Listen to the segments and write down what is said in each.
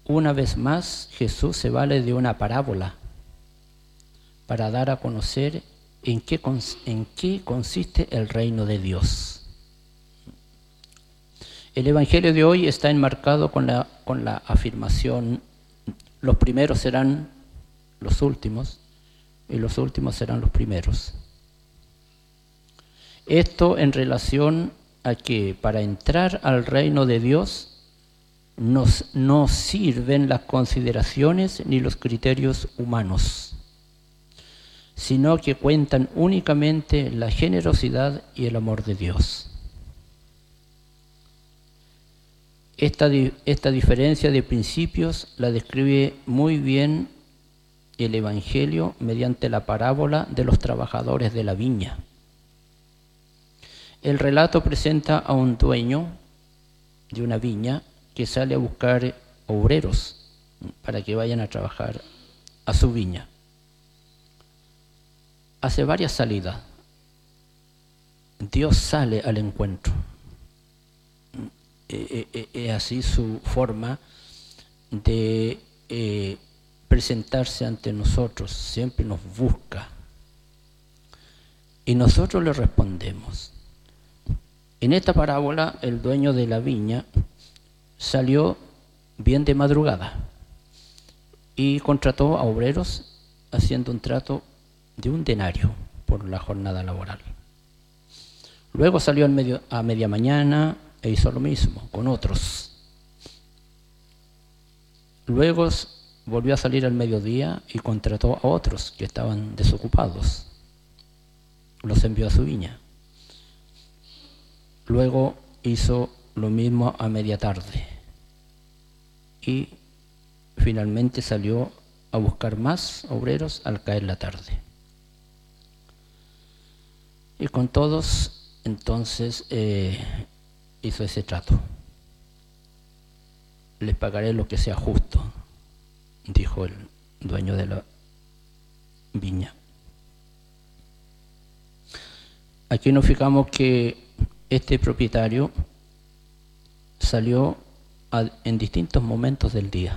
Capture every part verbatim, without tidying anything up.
Una vez más, Jesús se vale de una parábola para dar a conocer en qué, en qué consiste el reino de Dios. El Evangelio de hoy está enmarcado con la, con la afirmación: los primeros serán los últimos y los últimos serán los primeros. Esto en relación a que para entrar al reino de Dios nos, no sirven las consideraciones ni los criterios humanos, sino que cuentan únicamente la generosidad y el amor de Dios. Esta, esta diferencia de principios la describe muy bien el Evangelio mediante la parábola de los trabajadores de la viña. El relato presenta a un dueño de una viña que sale a buscar obreros para que vayan a trabajar a su viña. Hace varias salidas. Dios sale al encuentro. Es eh, eh, así su forma de eh, presentarse ante nosotros. Siempre nos busca. Y nosotros le respondemos. En esta parábola, el dueño de la viña salió bien de madrugada y contrató a obreros haciendo un trato de un denario por la jornada laboral. Luego salió al medio, a media mañana e hizo lo mismo con otros. Luego volvió a salir al mediodía y contrató a otros que estaban desocupados. Los envió a su viña. Luego hizo lo mismo a media tarde y finalmente salió a buscar más obreros al caer la tarde. Y con todos entonces eh, hizo ese trato. Les pagaré lo que sea justo, dijo el dueño de la viña. Aquí nos fijamos que este propietario salió a, en distintos momentos del día.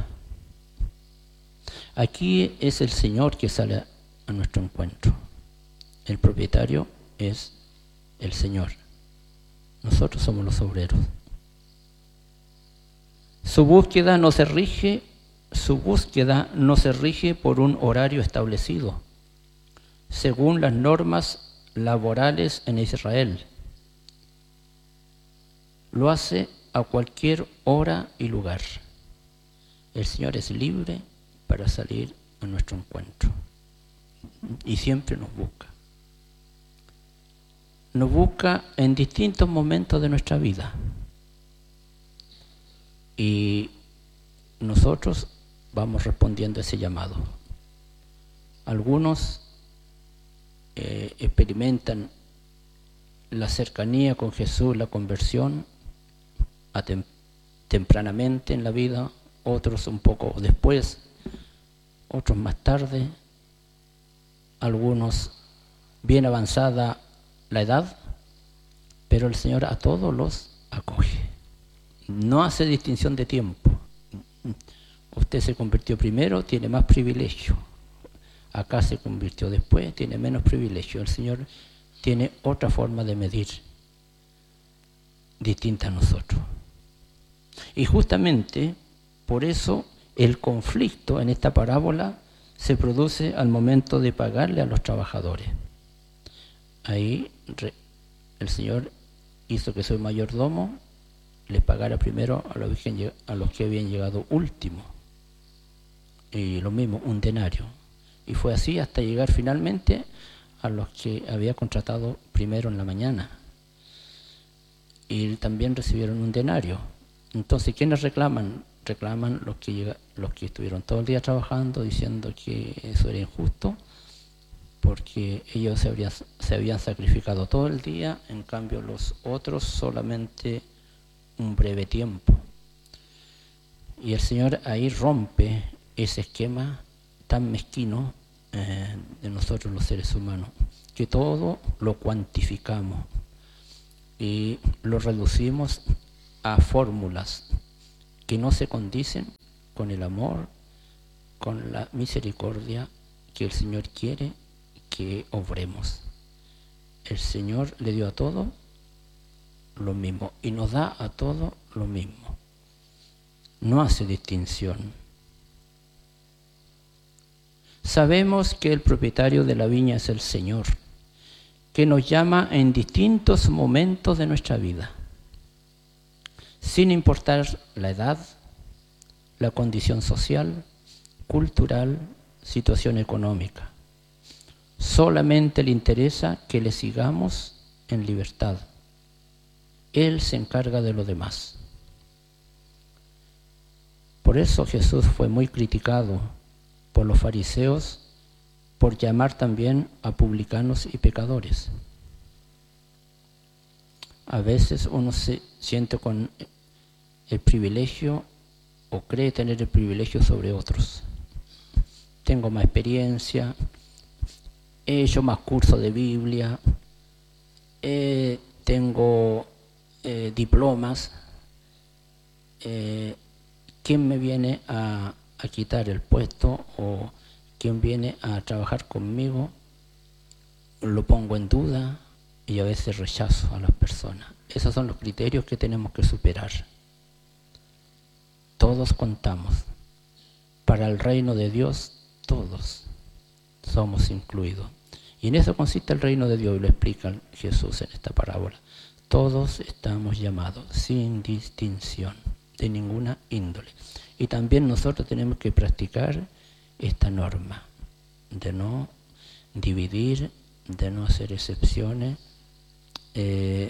Aquí es el Señor que sale a nuestro encuentro. El propietario es el Señor. Nosotros somos los obreros. Su búsqueda no se rige, su búsqueda no se rige por un horario establecido, según las normas laborales en Israel. Lo hace a cualquier hora y lugar. El Señor es libre para salir a nuestro encuentro y siempre nos busca. Nos busca en distintos momentos de nuestra vida y nosotros vamos respondiendo a ese llamado. Algunos eh, experimentan la cercanía con Jesús, la conversión a tem- tempranamente en la vida, otros un poco después, otros más tarde, algunos bien avanzada la edad, pero el Señor a todos los acoge. No hace distinción de tiempo. Usted se convirtió primero, tiene más privilegio. Acá se convirtió después, tiene menos privilegio. El Señor tiene otra forma de medir, distinta a nosotros. Y justamente por eso el conflicto en esta parábola se produce al momento de pagarle a los trabajadores. Ahí el Señor hizo que su mayordomo les pagara primero a los, a los que habían llegado último. Y lo mismo, un denario. Y fue así hasta llegar finalmente a los que había contratado primero en la mañana. Y también recibieron un denario. Entonces, ¿quiénes reclaman? Reclaman los que, llega, los que estuvieron todo el día trabajando diciendo que eso era injusto, porque ellos se, habrían, se habían sacrificado todo el día, en cambio los otros solamente un breve tiempo. Y el Señor ahí rompe ese esquema tan mezquino eh, de nosotros los seres humanos, que todo lo cuantificamos y lo reducimos a fórmulas que no se condicen con el amor, con la misericordia que el Señor quiere que obremos. El Señor le dio a todo lo mismo y nos da a todo lo mismo. No hace distinción. Sabemos que el propietario de la viña es el Señor, que nos llama en distintos momentos de nuestra vida, sin importar la edad, la condición social, cultural, situación económica. Solamente le interesa que le sigamos en libertad. Él se encarga de lo demás. Por eso Jesús fue muy criticado por los fariseos por llamar también a publicanos y pecadores. A veces uno se siente con el privilegio o cree tener el privilegio sobre otros. Tengo más experiencia, he hecho más cursos de Biblia, eh, tengo eh, diplomas. Eh, ¿Quién me viene a, a quitar el puesto o quién viene a trabajar conmigo? Lo pongo en duda y a veces rechazo a las personas. Esos son los criterios que tenemos que superar. Todos contamos. Para el reino de Dios, todos somos incluidos. Y en eso consiste el reino de Dios, y lo explica Jesús en esta parábola. Todos estamos llamados, sin distinción, de ninguna índole. Y también nosotros tenemos que practicar esta norma, de no dividir, de no hacer excepciones, eh,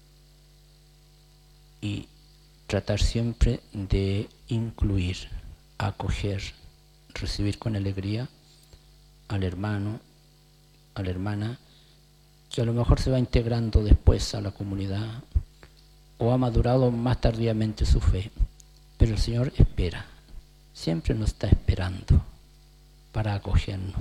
y tratar siempre de incluir, acoger, recibir con alegría al hermano, a la hermana, que a lo mejor se va integrando después a la comunidad o ha madurado más tardíamente su fe. Pero el Señor espera, siempre nos está esperando para acogernos.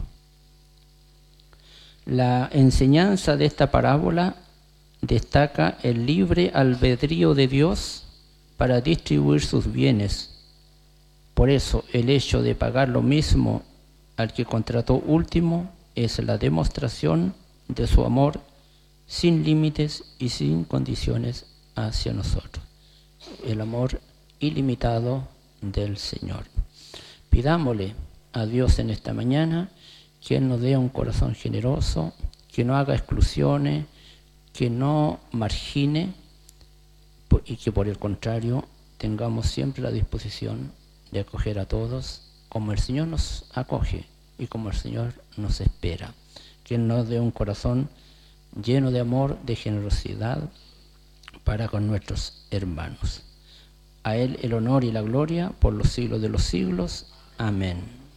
La enseñanza de esta parábola destaca el libre albedrío de Dios para distribuir sus bienes. Por eso el hecho de pagar lo mismo al que contrató último es la demostración de su amor sin límites y sin condiciones hacia nosotros. El amor ilimitado del Señor. Pidámosle a Dios en esta mañana que Él nos dé un corazón generoso, que no haga exclusiones, que no margine y que por el contrario tengamos siempre la disposición de acoger a todos como el Señor nos acoge y como el Señor nos espera. Que Él nos dé un corazón lleno de amor, de generosidad para con nuestros hermanos. A Él el honor y la gloria por los siglos de los siglos. Amén.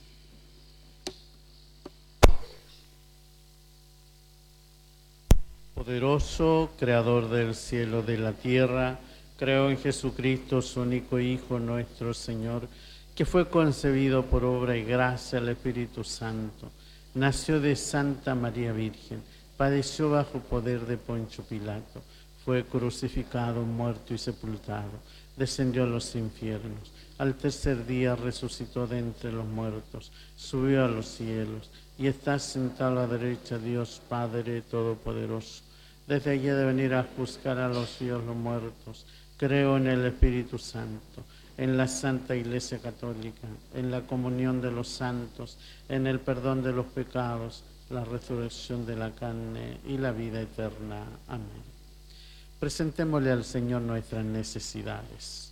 Poderoso, creador del cielo y de la tierra, creo en Jesucristo, su único Hijo, nuestro Señor, que fue concebido por obra y gracia del Espíritu Santo. Nació de Santa María Virgen, padeció bajo poder de Poncio Pilato, fue crucificado, muerto y sepultado, descendió a los infiernos. Al tercer día resucitó de entre los muertos, subió a los cielos y está sentado a la derecha de Dios Padre Todopoderoso. Desde allí ha de venir a juzgar a los vivos y los muertos. Creo en el Espíritu Santo, en la Santa Iglesia Católica, en la comunión de los santos, en el perdón de los pecados, la resurrección de la carne y la vida eterna. Amén. Presentémosle al Señor nuestras necesidades.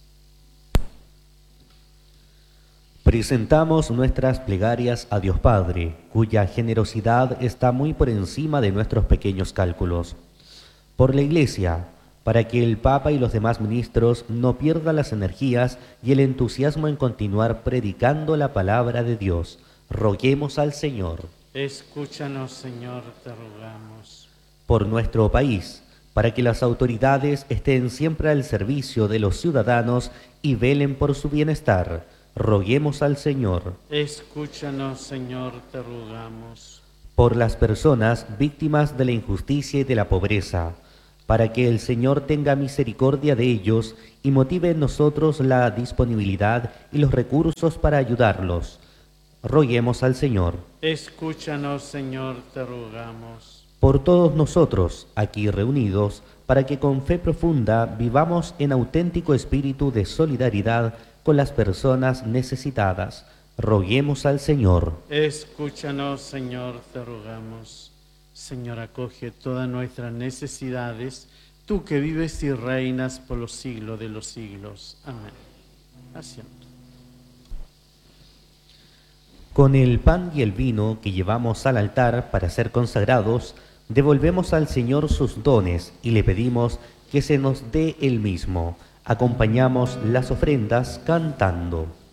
Presentamos nuestras plegarias a Dios Padre, cuya generosidad está muy por encima de nuestros pequeños cálculos. Por la Iglesia, para que el Papa y los demás ministros no pierdan las energías y el entusiasmo en continuar predicando la palabra de Dios. Roguemos al Señor. Escúchanos, Señor, te rogamos. Por nuestro país, para que las autoridades estén siempre al servicio de los ciudadanos y velen por su bienestar. Roguemos al Señor. Escúchanos, Señor, te rogamos. Por las personas víctimas de la injusticia y de la pobreza, para que el Señor tenga misericordia de ellos y motive en nosotros la disponibilidad y los recursos para ayudarlos. Roguemos al Señor. Escúchanos, Señor, te rogamos. Por todos nosotros, aquí reunidos, para que con fe profunda vivamos en auténtico espíritu de solidaridad con las personas necesitadas. Roguemos al Señor. Escúchanos, Señor, te rogamos. Señor, acoge todas nuestras necesidades, tú que vives y reinas por los siglos de los siglos. Amén. Asiento. Con el pan y el vino que llevamos al altar para ser consagrados, devolvemos al Señor sus dones y le pedimos que se nos dé el mismo. Acompañamos las ofrendas cantando.